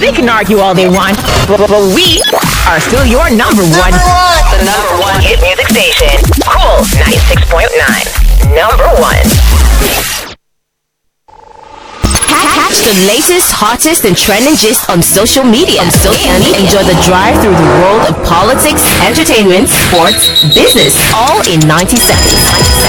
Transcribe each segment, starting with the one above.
They can argue all they want, but we are still your number one. The number one hit music station. Cool 96.9. Number one. Catch the latest, hottest, and trending gist on social media. Enjoy the drive through the world of politics, entertainment, sports, business, all in 90 seconds.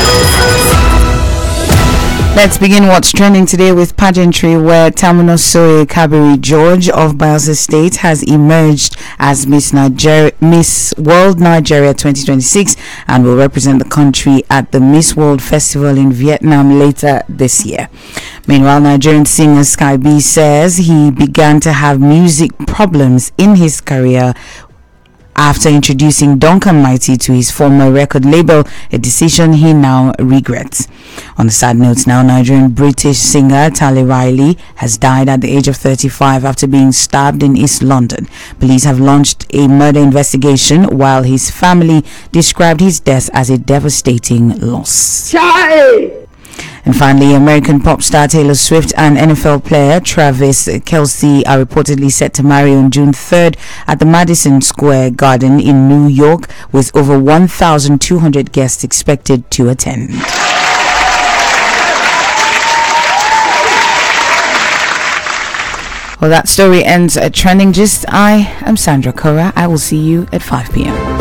Let's begin what's trending today with pageantry, where Tamunosoye Kabiri George of Bayelsa State has emerged as Miss World Nigeria 2026 and will represent the country at the Miss World Festival in Vietnam later this year. Meanwhile, Nigerian singer Sky B says he began to have music problems in his career after introducing Duncan Mighty to his former record label, a decision he now regrets. On the sad note now, Nigerian-British singer Tally Riley has died at the age of 35 after being stabbed in East London. Police have launched a murder investigation, while his family described his death as a devastating loss. And finally, American pop star Taylor Swift and NFL player Travis Kelce are reportedly set to marry on June 3rd at the Madison Square Garden in New York, with over 1,200 guests expected to attend. Well, that story ends at Trending Gist. I am Sandra Cora. I will see you at 5 p.m.